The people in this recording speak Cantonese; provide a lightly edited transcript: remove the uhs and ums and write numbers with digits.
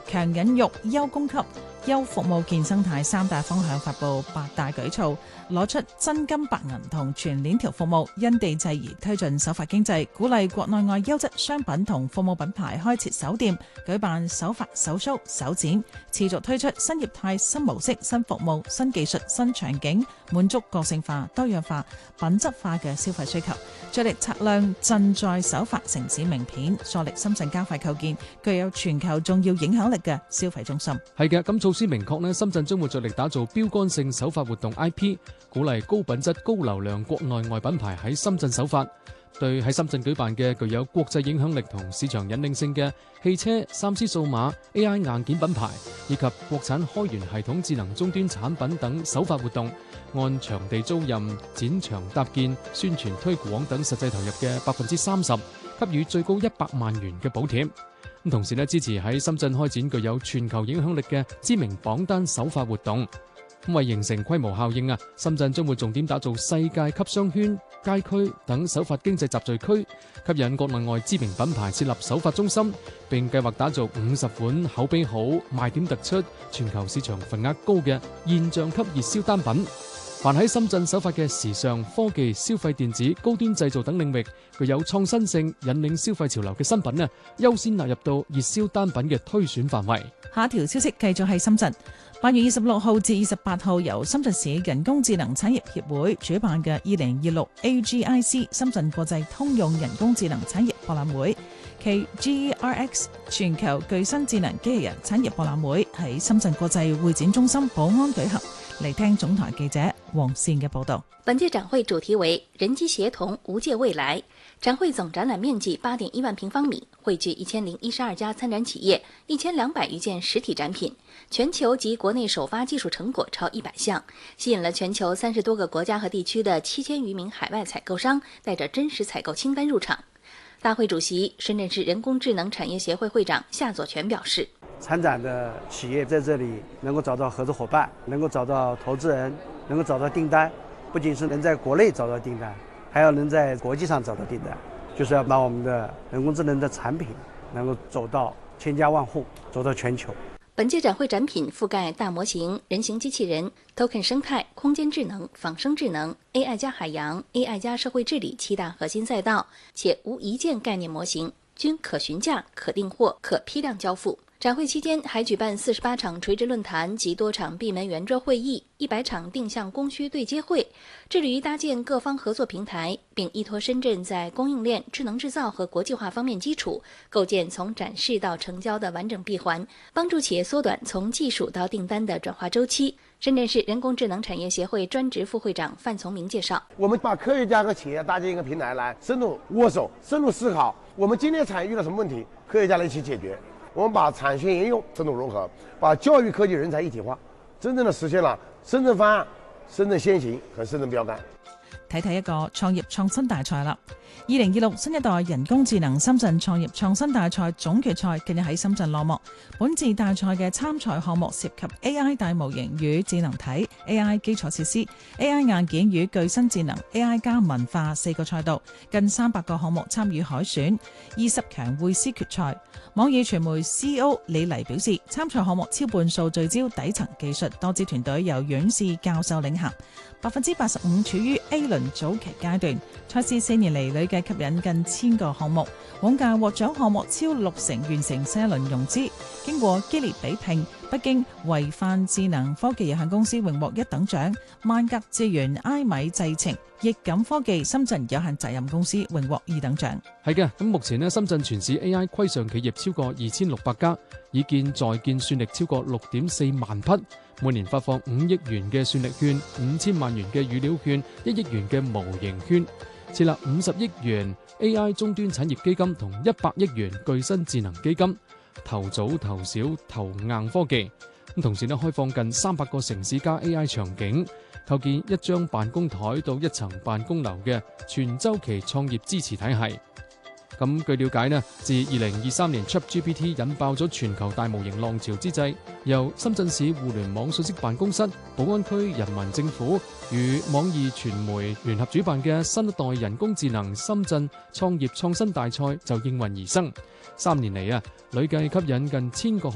強引育、優供給、優服務健生態三大方向發布8大舉措，攞出真金白銀同全鏈條服務，因地制宜推進守法經濟，鼓勵國內外優質商品同服務品牌開設首店，舉辦守法首 show 首展，持續推出新業態、新模式、新服務、新技術、新場景，滿足個性化、多樣化、品質化嘅消費需求，着力擦亮鎮在守法城市名片，助力深圳加快構建具有全球重要影響力嘅消費中心。 係嘅，咁措施明確呢，深圳將會着力打造標杆性守法活動 IP， 鼓勵高品質、高流量國內外品牌喺深圳守法。對喺深圳舉辦嘅具有國際影響力同市場引領性嘅汽車、3C 數碼、AI 硬件品牌，以及國產開源系統智能終端產品等守法活動，按場地租賃、展場搭建、宣傳推廣等實際投入嘅30%，給予最高100萬元嘅補貼。同時支持喺深圳開展具有全球影響力嘅知名榜單守法活動。為形成規模效應，深圳將會重點打造世界級商圈、街區等守法經濟集聚區，吸引國內外知名品牌設立守法中心，並計劃打造50款口碑好、賣點突出、全球市場份額高嘅現象級熱銷單品。凡喺深圳守法嘅時尚、科技、消費電子、高端製造等領域具有創新性、引領消費潮流嘅新品，優先納入到熱銷單品嘅推選範圍。 下一條消息繼續係深圳。8月26號至28號由深圳市人工智能產業協會主辦嘅2026 AGIC 深圳國際通用人工智能產業博覽會暨 GERX 全球具身智能機器人產業博覽會喺深圳國際會展中心寶安舉行。嚟聽總台記者黃善嘅報道。 本屆展會主題為人機協同無界未來。展會總展覽面積8.1萬平方米，匯聚1012家參展企業，1200餘件實體展品，全球及國內首發技術成果超100項，吸引了全球30多個國家和地區的7000餘名海外採購商，帶着真實採購清單入場。大會主席、深圳市人工智能產業協會會長夏佐全表示， 參展的企業在這裡能夠找到合作夥伴，能夠找到投資人，能夠找到訂單，不僅是能在國內找到訂單，還要能在國際上找到訂單，就是要把我們的人工智能的產品能夠走到千家萬戶，走到全球。 本屆展會展品覆蓋大模型、人形機器人、token 生態、空間智能、仿生智能、AI 加海洋、AI 加社會治理7大核心賽道，且無一件概念模型，均可詢價、可訂貨、可批量交付。展會期間還舉辦48場垂直論壇及多場閉門圓桌會議，100場定向供需對接會，致力於搭建各方合作平台，並依託深圳在供應鏈、智能製造和國際化方面基礎，構建從展示到成交的完整閉環，幫助企業縮短從技術到訂單的轉化週期。深圳市人工智能產業協會專職副會長范從明介紹， 我們把科學家和企業搭建一個平台，來深入握手、深入思考，我們今天產業遇到什麼問題，科學家來一起解決。我們把產學研用深度融合，把教育科技人才一體化，真正的實現了深圳方案、深圳先行和深圳標杆。 睇一個創業創新大賽啦！2026新一代人工智能深圳創業創新大賽總決賽近日喺深圳落幕。本次大賽嘅參賽項目涉及 AI 大模型與智能體、AI 基礎設施、AI 硬件與具身智能、AI 加文化4個賽道，近300個項目參與海選，20強會師決賽。網易傳媒 CEO 李黎表示，參賽項目超半數聚焦底層技術，多支團隊由院士教授領銜，85%處於 A 輪早期階段。賽事4年嚟累計吸引近1000個項目，往屆獲獎項目超60%完成新一輪融資。經過激烈比拼，北京維範智能科技有限公司榮獲1等獎，萬格智源埃米製程、易感科技深圳有限責任公司榮獲2等獎。 係嘅，咁目前深圳全市 AI 規上企業超過2600家，已建在建算力超過6.4萬匹，每年發放5億元嘅算力券、5000萬元嘅語料券、1億元嘅模型券，設立50億元 AI 終端產業基金同100億元具身智能基金，投早投小投硬科技。同時開放近300個城市加 AI 場景，構建1張辦公台到1層辦公樓嘅全周期創業支持體系。咁據了解自2023年 ChatGPT 引爆咗全球大模型浪潮之際，由深圳市互聯網信息辦公室、寶安區人民政府與網易傳媒聯合主辦嘅新一代人工智能深圳創業創新大賽就應運而生。3年嚟累計吸引近1000個